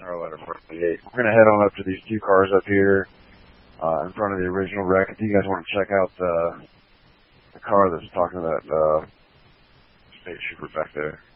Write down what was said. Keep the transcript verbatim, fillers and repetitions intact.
Starlighter forty-eight. We're going to head on up to these two cars up here uh, in front of the original wreck. If you guys want to check out the, the car that's talking to that uh, state trooper back there.